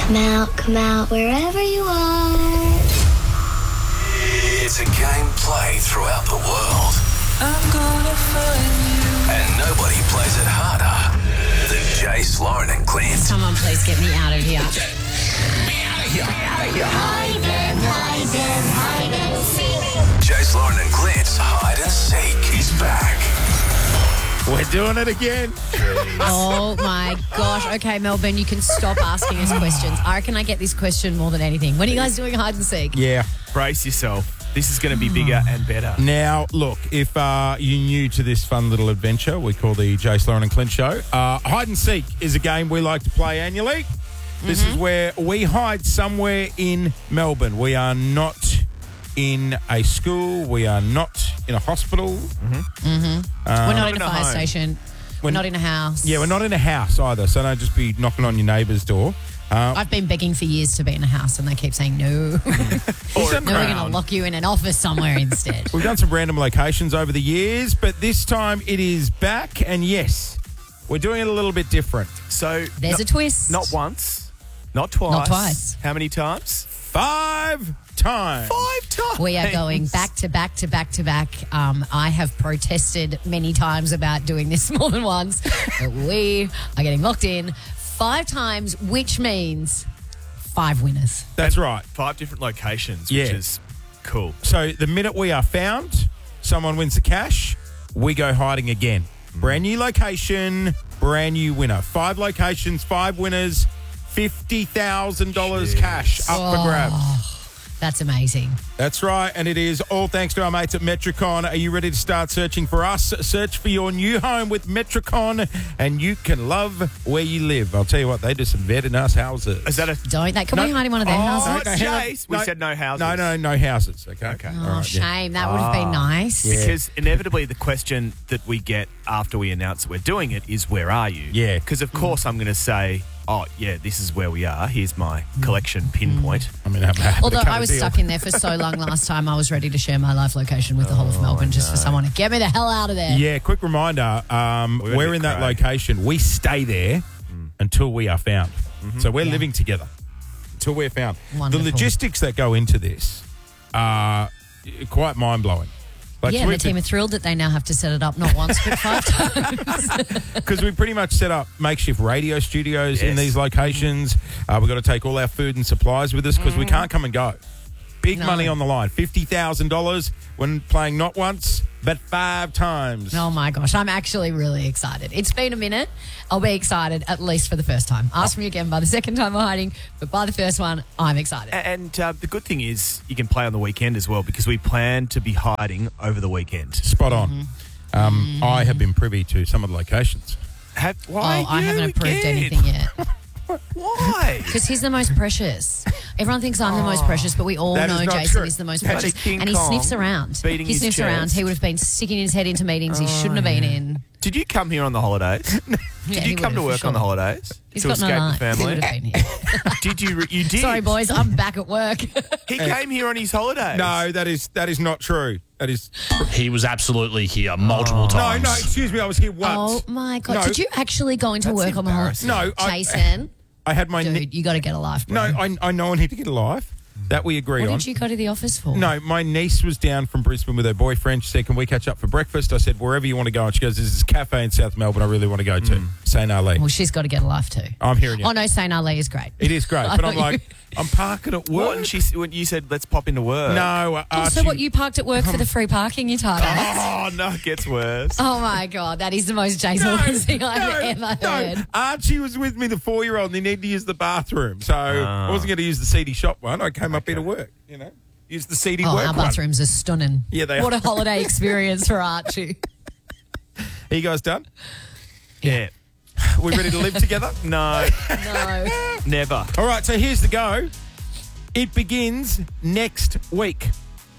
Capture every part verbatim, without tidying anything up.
Come out, come out, wherever you are. It's a game played throughout the world. I'm gonna find you. And nobody plays it harder than Jace, Lauren and Clint. Someone please get me out of here. Get me out of here. Out of here. Hide and hide and hide and seek. Jace, Lauren and Clint's Hide and Seek is back. We're doing it again. Oh, my gosh. Okay, Melbourne, you can stop asking us questions. I reckon I get this question more than anything. When are you guys doing hide and seek? Yeah. Brace yourself. This is going to be bigger and better. Now, look, if uh, you're new to this fun little adventure we call the Jace, Lauren and Clint Show, uh, hide and seek is a game we like to play annually. This Mm-hmm. is where we hide somewhere in Melbourne. We are not in a school. We are not in a hospital. We're not in a in a fire home. station. We're not in a house. Yeah, we're not in a house either, so don't just be knocking on your neighbour's door. Uh, I've been begging for years to be in a house and they keep saying no. we've, done, No, we're going to lock you in an office somewhere instead. we've done some random locations over the years, but this time it is back, and yes, we're doing it a little bit different. So There's not, a twist. Not once, not twice. Not twice. How many times? Five times. Five times. We are going back to back to back to back. Um, I have protested many times about doing this more than once, but we are getting locked in five times, which means five winners. That's right. Five different locations, Yeah. which is cool. So the minute we are found, someone wins the cash, we go hiding again. Brand new location, brand new winner. Five locations, five winners, fifty thousand dollars cash up for grabs. That's amazing. That's right, and it is all thanks to our mates at Metricon. Are you ready to start searching for us? Search for your new home with Metricon, and you can love where you live. I'll tell you what, they just invented us houses. Is that a... Don't they? Can we hide in one of their Oh, houses? no, hang on. Jace, we said no houses. No, no, no houses, okay? Okay. Oh, All right, yeah. shame. That would have been nice. Yeah. Because inevitably the question that we get after we announce that we're doing it is, where are you? Yeah. Because, of course, I'm going to say, oh, yeah, this is where we are. Here's my collection pinpoint. I mean, I'm happy Although to cut I a was deal. stuck in there for so long last time, I was ready to share my live location with the whole of Melbourne just for someone to get me the hell out of there. Yeah, quick reminder, um, We're we're, gonna in get that Craig. location. We stay there until we are found. So we're Yeah. living together until we're found. Wonderful. The logistics that go into this are quite mind-blowing. Like, yeah, and the team are thrilled that they now have to set it up not once but five times. because we pretty much set up makeshift radio studios in Yes. these locations. Uh, we've got to take all our food and supplies with us because we can't come and go. Big No. money on the line. fifty thousand dollars when playing not once, but five times. Oh my gosh, I'm actually really excited. It's been a minute. I'll be excited at least for the first time. Ask me again by the second time we're hiding, but by the first one, I'm excited. And uh, the good thing is you can play on the weekend as well, because we plan to be hiding over the weekend. Spot on. Mm-hmm. Um, I have been privy to some of the locations. Have, Oh, why I you haven't approved again? anything yet. Why? Because he's the most precious. Everyone thinks I'm the most precious, but we all That is know not Jason true. is the most Imagine precious. King And he Kong sniffs around. beating He his sniffs around. chest. He would have been sticking his head into meetings he shouldn't have been in. Did you come here on the holidays? Yeah, Did he you come would to have, work for on the sure. holidays He's to got no escape life. the He family? would have been here. Did you? Re- you did. Sorry, boys, I'm back at work. He came here on his holidays. No, that is that is not true. That is He was absolutely here multiple no, times. no. Excuse me, I was here once. Oh my god! No. Did you actually go into That's work on the holidays? embarrassing. No, I- Jason, I had my. dude, Ne- you got to get a life, no, bro. I, I know I need to get a life. That we agree What on. did you go to the office for? No, my niece was down from Brisbane with her boyfriend. She said, "Can we catch up for breakfast?" I said, "Wherever you want to go." And she goes, "There's this cafe in South Melbourne I really want to go to, Saint Ali." Well, she's got to get a life too. I'm hearing you. Oh no, Saint Ali is great. It is great, I but thought I'm you- like, I'm parking at work. What? And she, when you said, let's pop into work. no, uh, Oh, Archie, so what? You parked at work for the free parking, you tired ass? Oh, no, it gets worse. Oh my god, that is the most Jason thing I've ever heard. Archie was with me, the four-year-old, and they needed to use the bathroom. So I wasn't going to use the seedy shop one. I came up here to work, you know. Use the seedy Oh, work our one. bathrooms are stunning. Yeah, they What are. a holiday experience for Archie. Are you guys done? Yeah. We ready to live together? No, No. never. All right, so here's the go. It begins next week.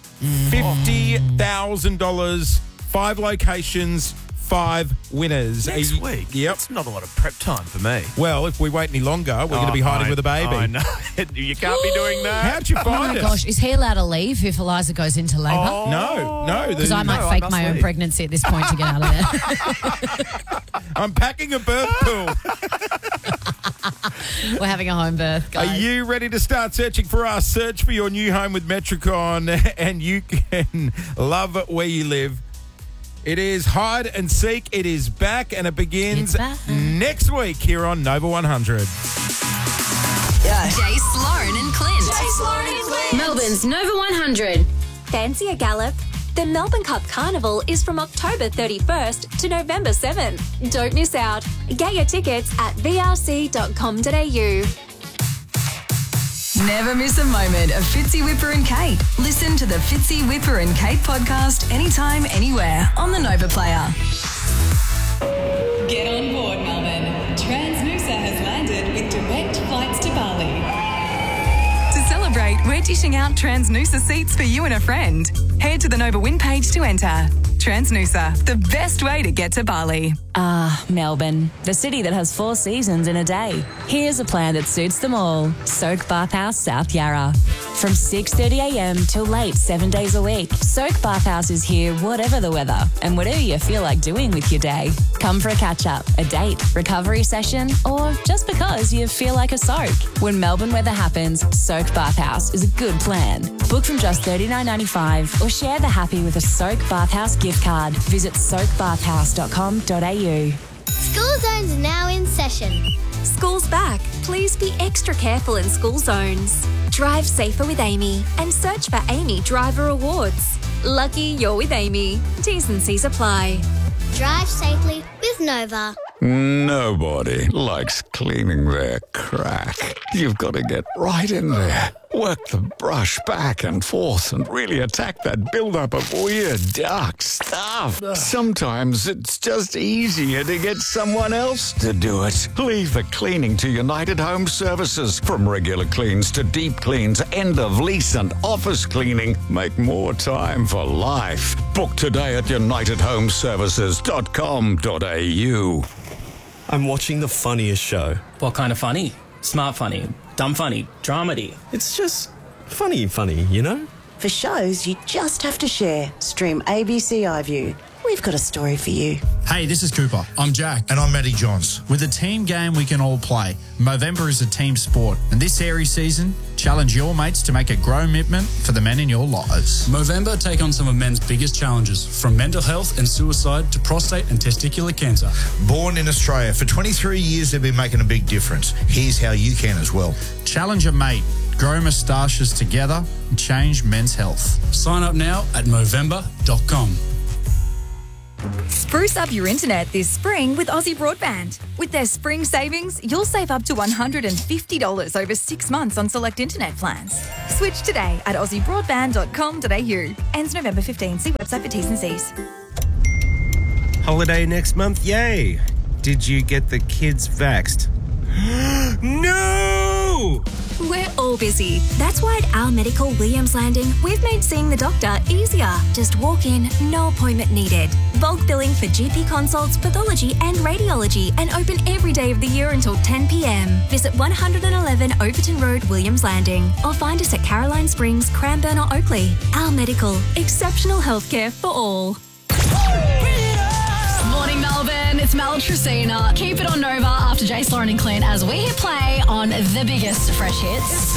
fifty thousand dollars, five locations, five winners. Are Next you- week? Yep. That's not a lot of prep time for me. Well, if we wait any longer, we're going to be hiding I- with a baby. I know. You can't be doing that. How'd you Oh find my us? gosh, is he allowed to leave if Eliza goes into labour? Oh. No, no. Because the- I might No, I fake must my own leave. pregnancy at this point to get out of there. I'm packing a birth pool. We're having a home birth, guys. Are you ready to start searching for us? Search for your new home with Metricon and you can love where you live. It is Hide and Seek. It is back and it begins It's back. next week here on Nova one hundred. Jace, Lauren and Clint. Jace, Lauren and Clint. Melbourne's Nova one hundred. Fancy a gallop? The Melbourne Cup Carnival is from October thirty-first to November seventh. Don't miss out. Get your tickets at v r c dot com dot a u. Never miss a moment of Fitzy, Whipper and Kate. Listen to the Fitzy, Whipper and Kate podcast anytime, anywhere on the Nova Player. Get on board, Melbourne. Transnusa has landed with direct flights to Bali. To celebrate, we're dishing out Transnusa seats for you and a friend. Head to the Nova Win page to enter. Transnusa, the best way to get to Bali. Ah, Melbourne, the city that has four seasons in a day. Here's a plan that suits them all. Soak Bathhouse South Yarra. From six thirty a m till late seven days a week, Soak Bathhouse is here whatever the weather and whatever you feel like doing with your day. Come for a catch-up, a date, recovery session, or just because you feel like a soak. When Melbourne weather happens, Soak Bathhouse is a good plan. Book from just thirty-nine ninety-five or share the happy with a Soak Bathhouse gift card. Visit soak bathhouse dot com dot a u. School zones are now in session. School's back. Please be extra careful in school zones. Drive safer with Amy and search for Amy Driver Awards. Lucky you're with Amy. T's and C's apply. Drive safely with Nova. Nobody likes cleaning their crack. You've got to get right in there. Work the brush back and forth and really attack that buildup of weird, dark stuff. Sometimes it's just easier to get someone else to do it. Leave the cleaning to United Home Services. From regular cleans to deep cleans, end of lease and office cleaning. Make more time for life. Book today at united home services dot com dot a u. I'm watching the funniest show. What kind of funny? Smart funny, dumb funny, dramedy. It's just funny funny, you know? For shows you just have to share, stream A B C iView. We've got a story for you. Hey, this is Cooper. I'm Jack. And I'm Matty Johns. With a team game we can all play, Movember is a team sport. And this Aries season, challenge your mates to make a grow commitment for the men in your lives. Movember take on some of men's biggest challenges, from mental health and suicide to prostate and testicular cancer. Born in Australia, for twenty-three years they've been making a big difference. Here's how you can as well. Challenge a mate, grow moustaches together, and change men's health. Sign up now at movember dot com. Spruce up your internet this spring with Aussie Broadband. With their spring savings, you'll save up to one hundred fifty dollars over six months on select internet plans. Switch today at aussie broadband dot com dot a u. Ends November fifteenth. See website for T's and C's. Holiday next month, yay! Did you get the kids vaxxed? No! We're all busy. That's why at Our Medical Williams Landing, we've made seeing the doctor easier. Just walk in, no appointment needed. Bulk billing for G P consults, pathology and radiology, and open every day of the year until ten p m. Visit one eleven Overton Road, Williams Landing, or find us at Caroline Springs, Cranbourne or Oakley. Our Medical, exceptional healthcare for all. Morning, Melbourne. It's Mel Tracina. Keep it on Nova after Jace, Lauren and Clint as we hit play on the biggest fresh hits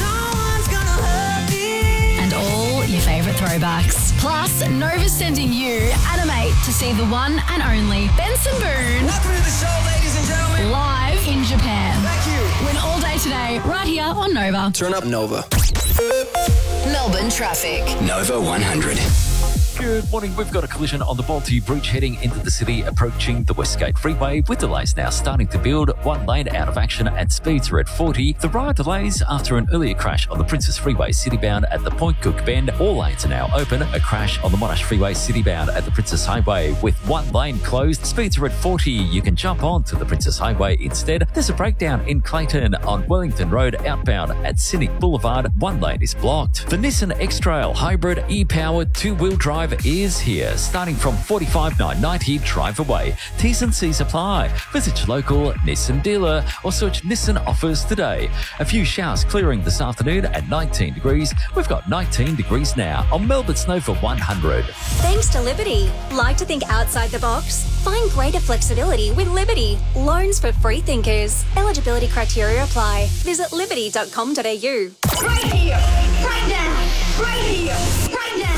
and all your favourite throwbacks. Plus, Nova's sending you and a mate to see the one and only Benson Boone. Welcome to the show, ladies and gentlemen. Live in Japan. Thank you. Win all day today, right here on Nova. Turn up Nova. Melbourne traffic. Nova one hundred. Good morning. We've got a collision on the Bolte Bridge heading into the city, approaching the Westgate Freeway, with delays now starting to build. One lane out of action and speeds are at forty. There are delays after an earlier crash on the Princess Freeway citybound at the Point Cook Bend. All lanes are now open. A crash on the Monash Freeway citybound at the Princess Highway with one lane closed. Speeds are at forty. You can jump on to the Princess Highway instead. There's a breakdown in Clayton on Wellington Road outbound at Cynic Boulevard. One lane is blocked. The Nissan X-Trail Hybrid e-powered two-wheel drive drive is here, starting from forty-five thousand nine hundred ninety dollars drive away. T's and C's apply. Visit your local Nissan dealer or search Nissan offers today. A few showers clearing this afternoon at nineteen degrees. We've got nineteen degrees now on Melbourne's Nova one hundred. Thanks to Liberty. Like to think outside the box? Find greater flexibility with Liberty. Loans for free thinkers. Eligibility criteria apply. Visit liberty dot com dot a u. Right here, right now, right here, right now.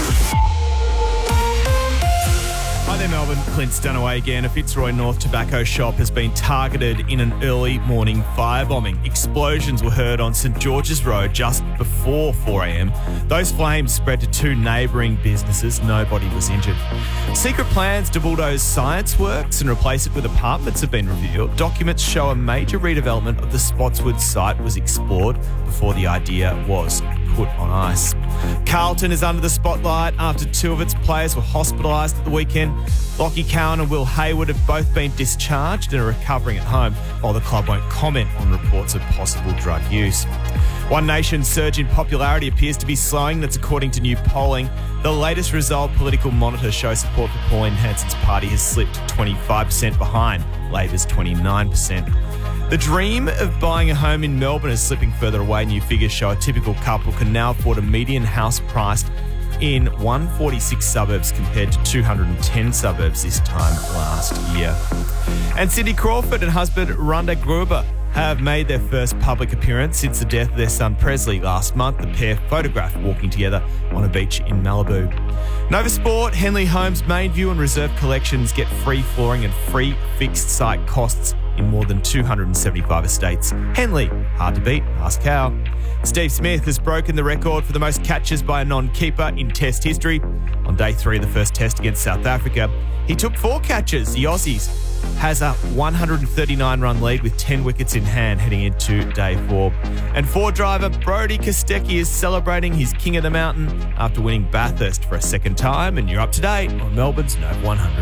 Hi there, Melbourne. Clint Dunaway again. A Fitzroy North tobacco shop has been targeted in an early morning firebombing. Explosions were heard on St George's Road just before four a.m. Those flames spread to two neighbouring businesses. Nobody was injured. Secret plans to bulldoze Science Works and replace it with apartments have been revealed. Documents show a major redevelopment of the Spotswood site was explored before the idea was put on ice. Carlton is under the spotlight after two of its players were hospitalised at the weekend. Lockie Cowan and Will Hayward have both been discharged and are recovering at home, while the club won't comment on reports of possible drug use. One Nation's surge in popularity appears to be slowing. That's according to new polling. The latest result, Political Monitor, shows support for Pauline Hanson's party has slipped twenty-five percent behind Labor's twenty-nine percent. The dream of buying a home in Melbourne is slipping further away. New figures show a typical couple can now afford a median house priced in one forty-six suburbs compared to two hundred ten suburbs this time last year. And Cindy Crawford and husband Rhonda Gruber have made their first public appearance since the death of their son Presley last month. The pair photographed walking together on a beach in Malibu. Nova Sport, Henley Homes main view and reserve collections get free flooring and free fixed site costs in more than two hundred seventy-five estates. Henley, hard to beat, ask how. Steve Smith has broken the record for the most catches by a non-keeper in Test history. On day three of the first Test against South Africa, he took four catches. The Aussies has a one hundred thirty-nine run lead with ten wickets in hand heading into day four. And Ford driver Brody Kostecki is celebrating his King of the Mountain after winning Bathurst for a second time. And you're up to date on Melbourne's Nova one hundred.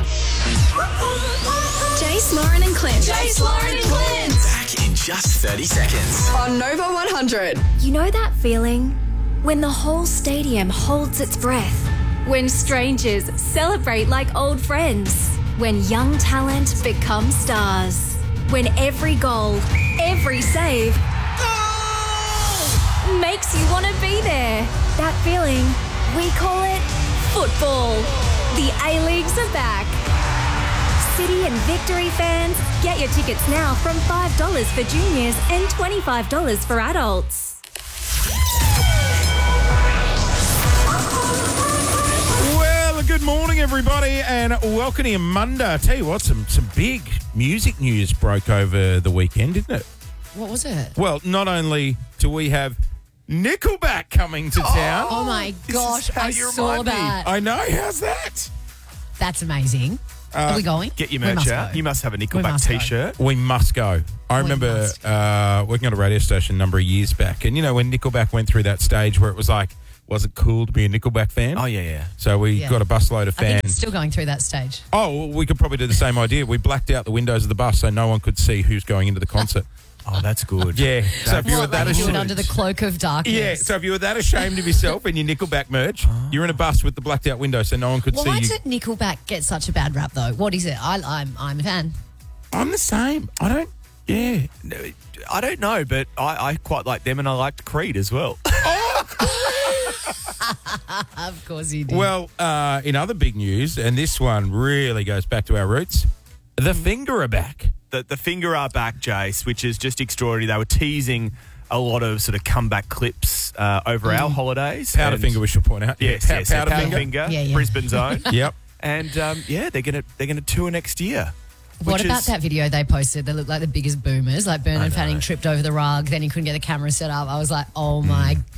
Jace, Lauren and Clint. Jace, Lauren and Clint. Back in just thirty seconds. On Nova one hundred. You know that feeling? When the whole stadium holds its breath. When strangers celebrate like old friends. When young talent becomes stars. When every goal, every save oh! makes you want to be there. That feeling, we call it football. The A-Leagues are back. City and Victory fans, get your tickets now from five dollars for juniors and twenty-five dollars for adults. Well, good morning, everybody, and welcome to Monday. I tell you what, some, some big music news broke over the weekend, didn't it? What was it? Well, not only do we have Nickelback coming to town. Oh my gosh, I saw that. I know, how's that? That's amazing. Uh, Are we going? Get your We merch must out. go. You must have a We Nickelback must go. t-shirt. We must go. I We remember must uh, working on a radio station a number of years back, and you know when Nickelback went through that stage where it was like, was it cool to be a Nickelback fan? Oh, yeah, yeah. So we Yeah. got a busload of I think fans. it's still going through that stage. Oh, well, we could probably do the same idea. We blacked out the windows of the bus so no one could see who's going into the concert. Oh, that's good. Yeah. So if you were What, that like do it ashamed, under the cloak of darkness? yeah. So if you were that ashamed of yourself and your Nickelback merch, you're in a bus with the blacked out window so no one could Why see does you. Nickelback get such a bad rap, though? What is it? I, I'm I'm a fan. I'm the same. I don't. Yeah. No, I don't know, but I, I quite like them and I liked Creed as well. Of course you do. Well, uh, in other big news, and this one really goes back to our roots, the Finger are back. The, the Finger are back, Jace, which is just extraordinary. They were teasing a lot of sort of comeback clips uh, over our holidays. Powder and- Finger, we should point out. Yes, Yeah, yes, yeah, Powder Powder Finger. Finger, Yeah, yeah. Brisbane's own. Yep. And um, yeah, they're gonna they're gonna tour next year. What which about is- that video they posted? They looked like the biggest boomers. Like Bernard Fanning tripped over the rug, then he couldn't get the camera set up. I was like, oh my